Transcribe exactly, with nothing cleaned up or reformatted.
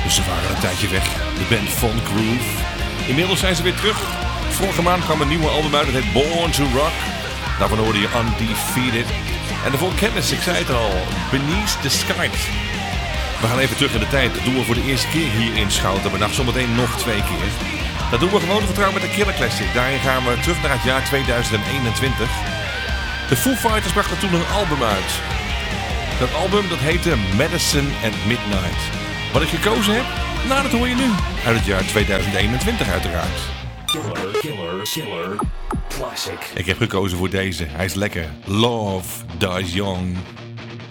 Dus ze waren een tijdje weg, de band Von Groove. Inmiddels zijn ze weer terug. Vorige maand kwam een nieuwe album uit, dat heet Born to Rock. Daarvan hoorde je Undefeated. En de Von Kennis, ik zei het al, Beneath the Skies. We gaan even terug in de tijd. Dat doen we voor de eerste keer hier in Schoutenberg. Zometeen nog twee keer. Dat doen we gewoon vertrouwen met de Killer Classic. Daarin gaan we terug naar het jaar tweeduizend eenentwintig. De Foo Fighters brachten toen een album uit. Dat album dat heette Medicine at Midnight. Wat ik gekozen heb? Nou, dat hoor je nu. Uit het jaar tweeduizend eenentwintig uiteraard. Killer, killer, killer, classic. Ik heb gekozen voor deze. Hij is lekker. Love Dies Young.